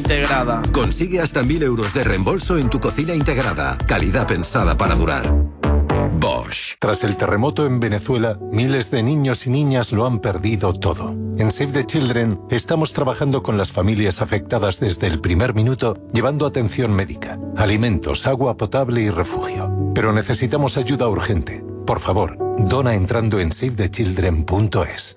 integrada. Consigue hasta 1.000 euros de reembolso en tu cocina integrada. Calidad pensada para durar. Bosch. Tras el terremoto en Venezuela, miles de niños y niñas lo han perdido todo. En Save the Children estamos trabajando con las familias afectadas desde el primer minuto, llevando atención médica, alimentos, agua potable y refugio. Pero necesitamos ayuda urgente. Por favor, dona entrando en savethechildren.es.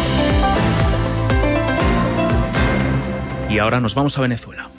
Y ahora nos vamos a Venezuela.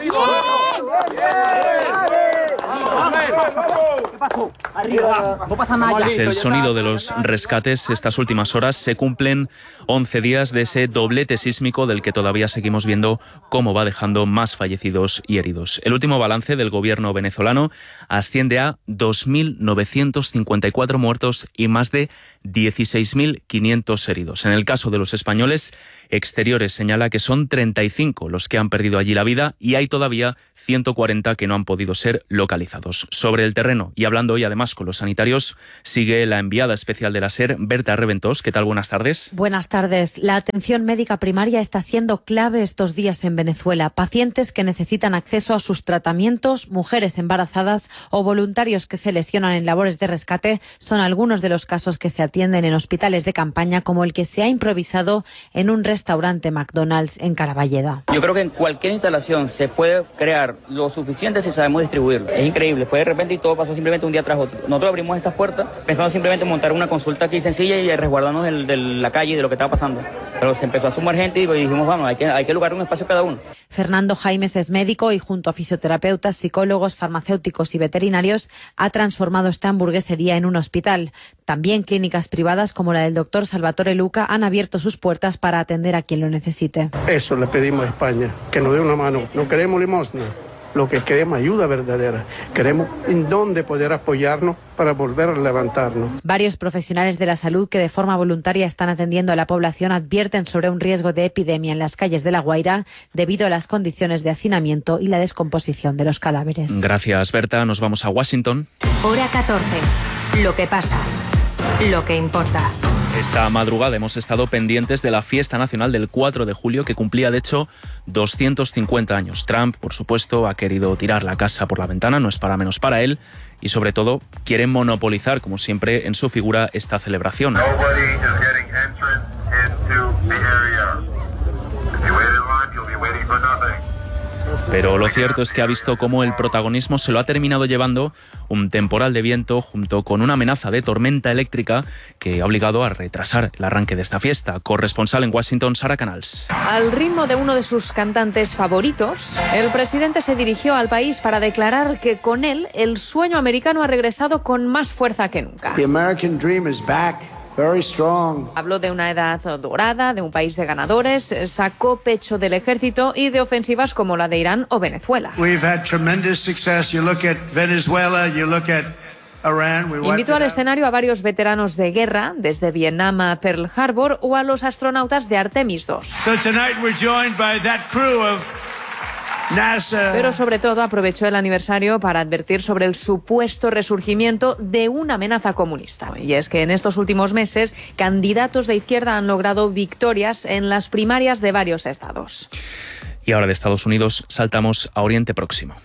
Es el sonido de los rescates. Estas últimas horas se cumplen 11 días de ese doblete sísmico del que todavía seguimos viendo cómo va dejando más fallecidos y heridos. El último balance del gobierno venezolano asciende a 2.954 muertos y más de 16.500 heridos. En el caso de los españoles, Exteriores señala que son 35 los que han perdido allí la vida y hay todavía 140 que no han podido ser localizados. Sobre el terreno, y hablando hoy además con los sanitarios, sigue la enviada especial de la SER, Berta Reventós. ¿Qué tal? Buenas tardes. Buenas tardes. La atención médica primaria está siendo clave estos días en Venezuela. Pacientes que necesitan acceso a sus tratamientos, mujeres embarazadas o voluntarios que se lesionan en labores de rescate son algunos de los casos que se atienden en hospitales de campaña, como el que se ha improvisado en un restaurante McDonald's en Caraballeda. Yo creo que en cualquier instalación se puede crear lo suficiente si sabemos distribuirlo. Es increíble, fue de repente y todo pasó simplemente un día tras otro. Nosotros abrimos estas puertas pensando simplemente en montar una consulta aquí sencilla y resguardarnos de la calle y de lo que estaba pasando. Pero se empezó a sumar gente y dijimos, vamos, hay que lograr un espacio cada uno. Fernando Jaimes es médico y junto a fisioterapeutas, psicólogos, farmacéuticos y veterinarios ha transformado esta hamburguesería en un hospital. También clínicas privadas como la del doctor Salvatore Luca han abierto sus puertas para atender a quien lo necesite. Eso le pedimos a España, que nos dé una mano. No queremos limosna, lo que queremos ayuda verdadera. Queremos en dónde poder apoyarnos para volver a levantarnos. Varios profesionales de la salud que de forma voluntaria están atendiendo a la población advierten sobre un riesgo de epidemia en las calles de La Guaira debido a las condiciones de hacinamiento y la descomposición de los cadáveres. Gracias, Berta. Nos vamos a Washington. Hora 14. Lo que pasa. Lo que importa. Esta madrugada hemos estado pendientes de la fiesta nacional del 4 de julio, que cumplía, de hecho, 250 años. Trump, por supuesto, ha querido tirar la casa por la ventana, no es para menos para él, y sobre todo quiere monopolizar, como siempre, en su figura esta celebración. Pero lo cierto es que ha visto cómo el protagonismo se lo ha terminado llevando un temporal de viento junto con una amenaza de tormenta eléctrica que ha obligado a retrasar el arranque de esta fiesta. Corresponsal en Washington, Sara Canals. Al ritmo de uno de sus cantantes favoritos, el presidente se dirigió al país para declarar que con él el sueño americano ha regresado con más fuerza que nunca. The American dream is back. Very strong. Habló de una edad dorada, de un país de ganadores, sacó pecho del ejército y de ofensivas como la de Irán o Venezuela. We've had tremendous success. You look at Venezuela, you look at Iran. Invitó al escenario a varios veteranos de guerra, desde Vietnam a Pearl Harbor, o a los astronautas de Artemis II. So tonight we're joined by that crew of NASA. Pero sobre todo aprovechó el aniversario para advertir sobre el supuesto resurgimiento de una amenaza comunista. Y es que en estos últimos meses, candidatos de izquierda han logrado victorias en las primarias de varios estados. Y ahora de Estados Unidos saltamos a Oriente Próximo.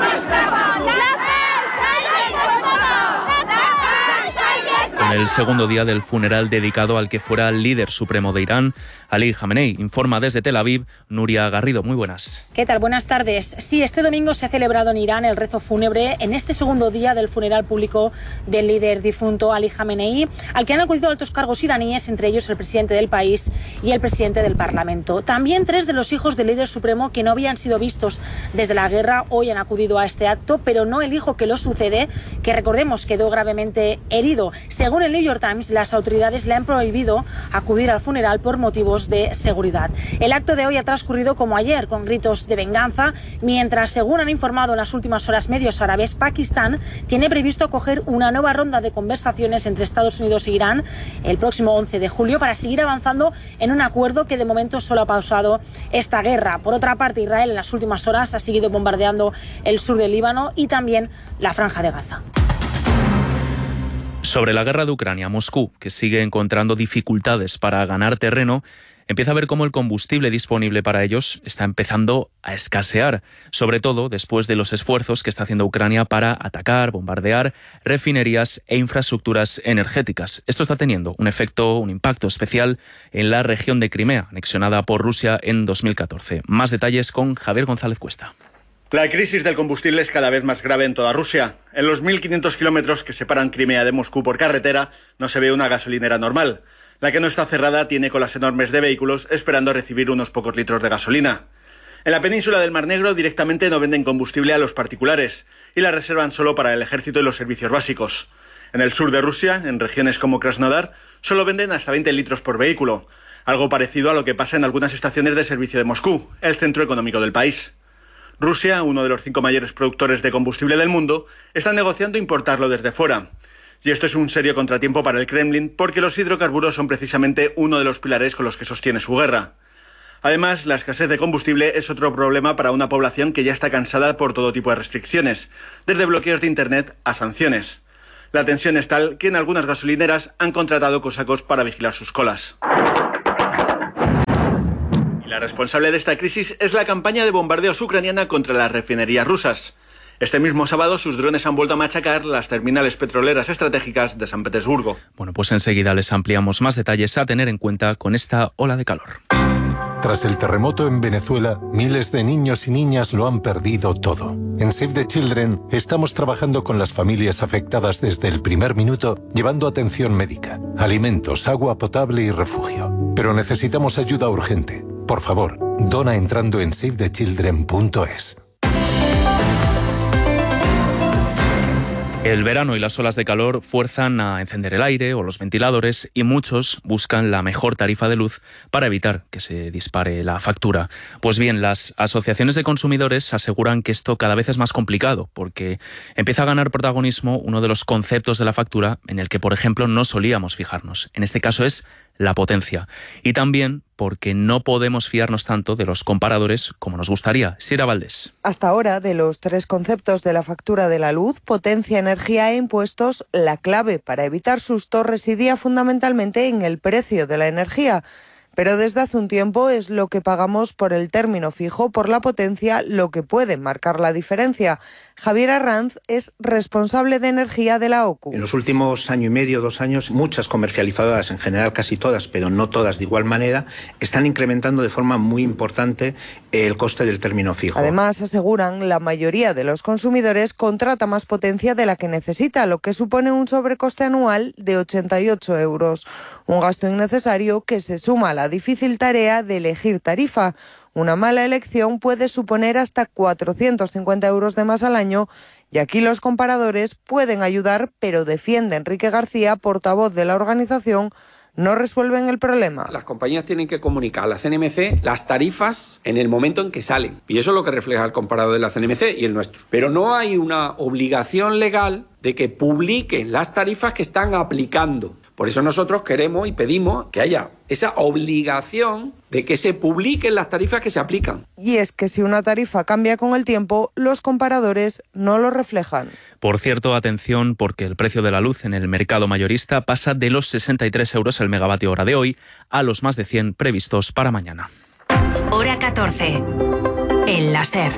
En el segundo día del funeral dedicado al que fuera líder supremo de Irán, Ali Khamenei, informa desde Tel Aviv Nuria Garrido. Muy buenas. ¿Qué tal? Buenas tardes. Sí, este domingo se ha celebrado en Irán el rezo fúnebre en este segundo día del funeral público del líder difunto Ali Khamenei, al que han acudido altos cargos iraníes, entre ellos el presidente del país y el presidente del Parlamento. También 3 de los hijos del líder supremo que no habían sido vistos desde la guerra hoy han acudido a este acto, pero no el hijo que lo sucede, que recordemos quedó gravemente herido. Según el New York Times, las autoridades le han prohibido acudir al funeral por motivos de seguridad. El acto de hoy ha transcurrido como ayer, con gritos de venganza, mientras, según han informado en las últimas horas medios árabes, Pakistán tiene previsto acoger una nueva ronda de conversaciones entre Estados Unidos e Irán el próximo 11 de julio para seguir avanzando en un acuerdo que de momento solo ha pausado esta guerra. Por otra parte, Israel en las últimas horas ha seguido bombardeando el sur del Líbano y también la Franja de Gaza. Sobre la guerra de Ucrania, Moscú, que sigue encontrando dificultades para ganar terreno, empieza a ver cómo el combustible disponible para ellos está empezando a escasear, sobre todo después de los esfuerzos que está haciendo Ucrania para atacar, bombardear refinerías e infraestructuras energéticas. Esto está teniendo un impacto especial en la región de Crimea, anexionada por Rusia en 2014. Más detalles con Javier González Cuesta. La crisis del combustible es cada vez más grave en toda Rusia. En los 1.500 kilómetros que separan Crimea de Moscú por carretera no se ve una gasolinera normal. La que no está cerrada tiene colas enormes de vehículos esperando recibir unos pocos litros de gasolina. En la península del Mar Negro directamente no venden combustible a los particulares y la reservan solo para el ejército y los servicios básicos. En el sur de Rusia, en regiones como Krasnodar, solo venden hasta 20 litros por vehículo, algo parecido a lo que pasa en algunas estaciones de servicio de Moscú, el centro económico del país. Rusia, uno de los 5 mayores productores de combustible del mundo, está negociando importarlo desde fuera. Y esto es un serio contratiempo para el Kremlin porque los hidrocarburos son precisamente uno de los pilares con los que sostiene su guerra. Además, la escasez de combustible es otro problema para una población que ya está cansada por todo tipo de restricciones, desde bloqueos de Internet a sanciones. La tensión es tal que en algunas gasolineras han contratado cosacos para vigilar sus colas. La responsable de esta crisis es la campaña de bombardeos ucraniana contra las refinerías rusas. Este mismo sábado sus drones han vuelto a machacar las terminales petroleras estratégicas de San Petersburgo. Bueno, pues enseguida les ampliamos más detalles a tener en cuenta con esta ola de calor. Tras el terremoto en Venezuela, miles de niños y niñas lo han perdido todo. En Save the Children estamos trabajando con las familias afectadas desde el primer minuto, llevando atención médica, alimentos, agua potable y refugio. Pero necesitamos ayuda urgente. Por favor, dona entrando en savethechildren.es. El verano y las olas de calor fuerzan a encender el aire o los ventiladores y muchos buscan la mejor tarifa de luz para evitar que se dispare la factura. Pues bien, las asociaciones de consumidores aseguran que esto cada vez es más complicado porque empieza a ganar protagonismo uno de los conceptos de la factura en el que, por ejemplo, no solíamos fijarnos. En este caso es la potencia. Y también porque no podemos fiarnos tanto de los comparadores como nos gustaría. Sira Valdés. Hasta ahora, de los 3 conceptos de la factura de la luz, potencia, energía e impuestos, la clave para evitar sustos residía fundamentalmente en el precio de la energía. Pero desde hace un tiempo es lo que pagamos por el término fijo, por la potencia, lo que puede marcar la diferencia. Javier Arranz es responsable de energía de la OCU. En los últimos año y medio, 2 años, muchas comercializadoras, en general casi todas, pero no todas de igual manera, están incrementando de forma muy importante el coste del término fijo. Además, aseguran, la mayoría de los consumidores contrata más potencia de la que necesita, lo que supone un sobrecoste anual de 88 euros. Un gasto innecesario que se suma a la difícil tarea de elegir tarifa. Una mala elección puede suponer hasta 450 euros de más al año y aquí los comparadores pueden ayudar, pero defiende Enrique García, portavoz de la organización, no resuelven el problema. Las compañías tienen que comunicar a la CNMC las tarifas en el momento en que salen. Y eso es lo que refleja el comparador de la CNMC y el nuestro. Pero no hay una obligación legal de que publiquen las tarifas que están aplicando. Por eso nosotros queremos y pedimos que haya esa obligación de que se publiquen las tarifas que se aplican. Y es que si una tarifa cambia con el tiempo, los comparadores no lo reflejan. Por cierto, atención, porque el precio de la luz en el mercado mayorista pasa de los 63 euros el megavatio hora de hoy a los más de 100 previstos para mañana. Hora 14. El láser.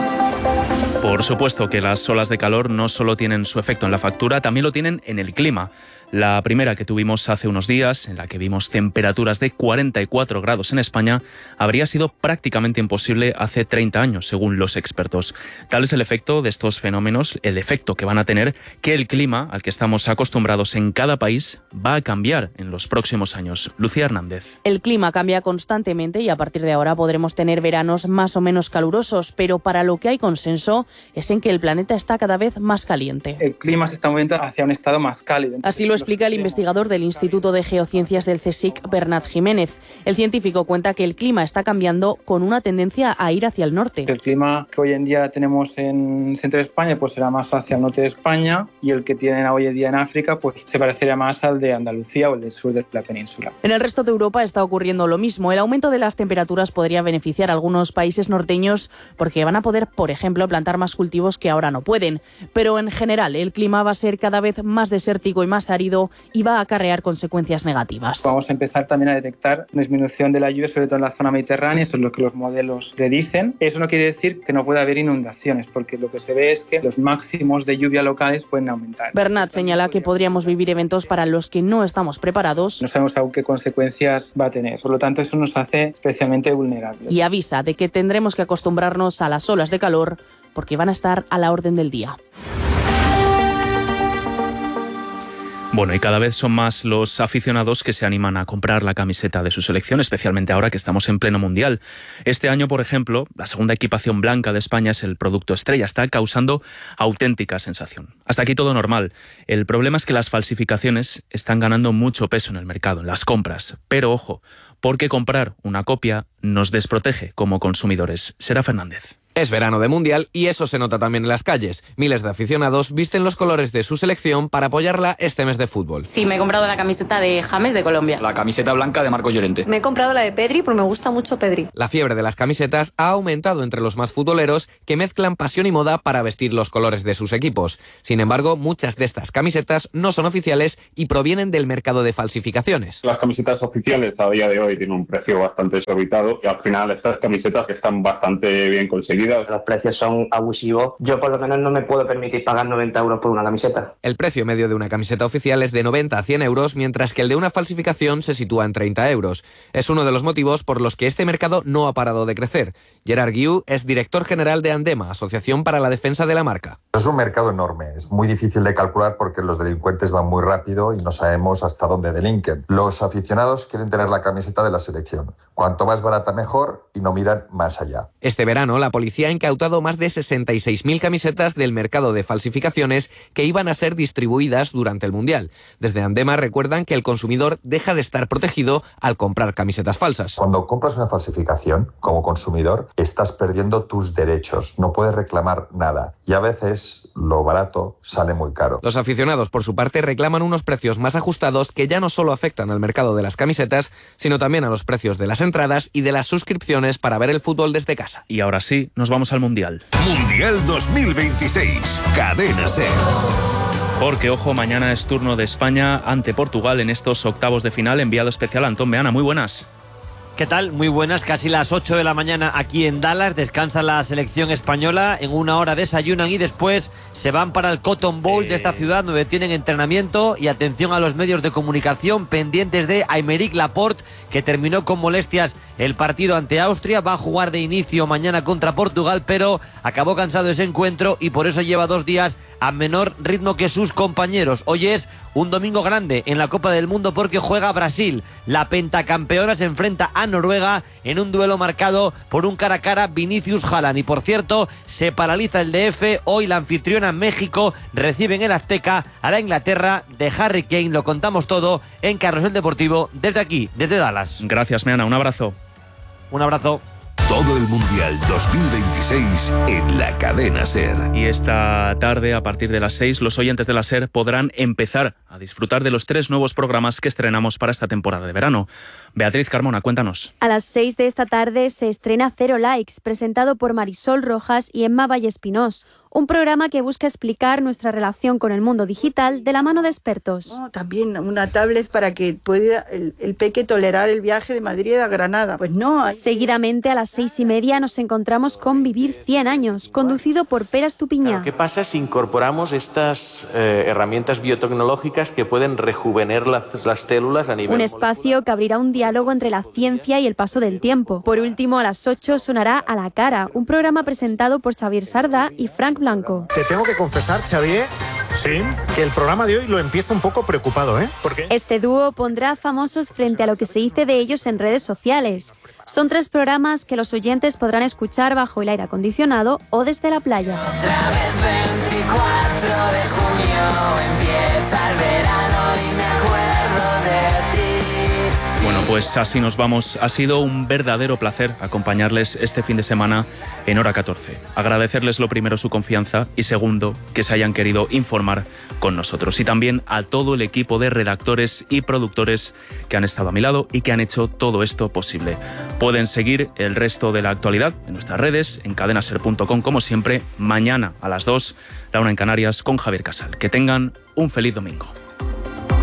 Por supuesto que las olas de calor no solo tienen su efecto en la factura, también lo tienen en el clima. La primera que tuvimos hace unos días, en la que vimos temperaturas de 44 grados en España, habría sido prácticamente imposible hace 30 años, según los expertos. Tal es el efecto de estos fenómenos, el efecto que van a tener, que el clima al que estamos acostumbrados en cada país va a cambiar en los próximos años. Lucía Hernández. El clima cambia constantemente y a partir de ahora podremos tener veranos más o menos calurosos, pero para lo que hay consenso es en que el planeta está cada vez más caliente. El clima se está moviendo hacia un estado más cálido. Así lo explica el investigador del Instituto de Geociencias del CSIC, Bernat Jiménez. El científico cuenta que el clima está cambiando con una tendencia a ir hacia el norte. El clima que hoy en día tenemos en el centro de España pues será más hacia el norte de España y el que tienen hoy en día en África pues se parecería más al de Andalucía o el del sur de la península. En el resto de Europa está ocurriendo lo mismo. El aumento de las temperaturas podría beneficiar a algunos países norteños porque van a poder, por ejemplo, plantar más cultivos que ahora no pueden. Pero en general el clima va a ser cada vez más desértico y más árido partido iba a acarrear consecuencias negativas. Vamos a empezar también a detectar disminución de la lluvia, sobre todo en la zona mediterránea, eso es lo que los modelos predicen. Eso no quiere decir que no pueda haber inundaciones, porque lo que se ve es que los máximos de lluvia locales pueden aumentar. Bernat señala que podríamos vivir eventos para los que no estamos preparados. No sabemos aún qué consecuencias va a tener, por lo tanto eso nos hace especialmente vulnerables. Y avisa de que tendremos que acostumbrarnos a las olas de calor porque van a estar a la orden del día. Bueno, y cada vez son más los aficionados que se animan a comprar la camiseta de su selección, especialmente ahora que estamos en pleno mundial. Este año, por ejemplo, la segunda equipación blanca de España es el producto estrella. Está causando auténtica sensación. Hasta aquí todo normal. El problema es que las falsificaciones están ganando mucho peso en el mercado, en las compras. Pero ojo, porque comprar una copia nos desprotege como consumidores. Será Fernández. Es verano de Mundial y eso se nota también en las calles. Miles de aficionados visten los colores de su selección para apoyarla este mes de fútbol. Sí, me he comprado la camiseta de James de Colombia. La camiseta blanca de Marcos Llorente. Me he comprado la de Pedri porque me gusta mucho Pedri. La fiebre de las camisetas ha aumentado entre los más futboleros que mezclan pasión y moda para vestir los colores de sus equipos. Sin embargo, muchas de estas camisetas no son oficiales y provienen del mercado de falsificaciones. Las camisetas oficiales a día de hoy tienen un precio bastante exorbitado y al final estas camisetas que están bastante bien conseguidas. Los precios son abusivos. Yo por lo menos no me puedo permitir pagar 90 euros por una camiseta. El precio medio de una camiseta oficial es de 90 a 100 euros, mientras que el de una falsificación se sitúa en 30 euros. Es uno de los motivos por los que este mercado no ha parado de crecer. Gerard Guiu es director general de Andema, Asociación para la Defensa de la Marca. Es un mercado enorme, es muy difícil de calcular porque los delincuentes van muy rápido y no sabemos hasta dónde delinquen. Los aficionados quieren tener la camiseta de la selección. Cuanto más barata mejor y no miran más allá. Este verano la policía ha incautado más de 66.000 camisetas del mercado de falsificaciones que iban a ser distribuidas durante el Mundial. Desde Andema recuerdan que el consumidor deja de estar protegido al comprar camisetas falsas. Cuando compras una falsificación, como consumidor, estás perdiendo tus derechos, no puedes reclamar nada y a veces lo barato sale muy caro. Los aficionados, por su parte, reclaman unos precios más ajustados que ya no solo afectan al mercado de las camisetas, sino también a los precios de las entradas y de las suscripciones para ver el fútbol desde casa. Y ahora sí, nos vamos al Mundial. Mundial 2026, Cadena SER. Porque, ojo, mañana es turno de España ante Portugal en estos octavos de final. Enviado especial Antón Meana, muy buenas. ¿Qué tal? Muy buenas, casi las 8 de la mañana aquí en Dallas. Descansa la selección española, en una hora desayunan y después se van para el Cotton Bowl de esta ciudad donde tienen entrenamiento. Y atención a los medios de comunicación pendientes de Aymeric Laporte, que terminó con molestias el partido ante Austria. Va a jugar de inicio mañana contra Portugal, pero acabó cansado ese encuentro y por eso lleva 2 días a menor ritmo que sus compañeros. Hoy es un domingo grande en la Copa del Mundo porque juega Brasil. La pentacampeona se enfrenta a Noruega en un duelo marcado por un cara a cara Vinicius-Haaland. Y por cierto, se paraliza el DF. Hoy la anfitriona México recibe en el Azteca a la Inglaterra de Harry Kane. Lo contamos todo en Carrusel Deportivo desde aquí, desde Dallas. Gracias, Meana. Un abrazo. Un abrazo. Todo el Mundial 2026 en la Cadena SER. Y esta tarde, a partir de las 6, los oyentes de la SER podrán empezar a disfrutar de los 3 nuevos programas que estrenamos para esta temporada de verano. Beatriz Carmona, cuéntanos. A las 6 de esta tarde se estrena Cero Likes, presentado por Marisol Rojas y Emma Vallespinós. Un programa que busca explicar nuestra relación con el mundo digital de la mano de expertos. También una tablet para que pueda el peque tolerar el viaje de Madrid a Granada. Pues no. Seguidamente a las 6:30 nos encontramos con Vivir 100 años, conducido por Pera Estupiñán. ¿Qué pasa si incorporamos estas herramientas biotecnológicas que pueden rejuvenecer las células a nivel Un espacio que abrirá un diálogo entre la ciencia y el paso del tiempo. Por último, a las 8 sonará A la Cara, un programa presentado por Xavier Sardá y Frank Blanco. Te tengo que confesar, Xavier, sí, que el programa de hoy lo empiezo un poco preocupado, ¿eh? ¿Por qué? Este dúo pondrá a famosos frente a lo que se dice de ellos en redes sociales. Son 3 programas que los oyentes podrán escuchar bajo el aire acondicionado o desde la playa. Otra vez 24 de junio empieza el verano y me acuerdo de ti. Bueno, pues así nos vamos. Ha sido un verdadero placer acompañarles este fin de semana en Hora 14. Agradecerles lo primero su confianza y segundo que se hayan querido informar con nosotros. Y también a todo el equipo de redactores y productores que han estado a mi lado y que han hecho todo esto posible. Pueden seguir el resto de la actualidad en nuestras redes, en cadenaser.com como siempre. Mañana a las 2, la 1 en Canarias con Javier Casal. Que tengan un feliz domingo.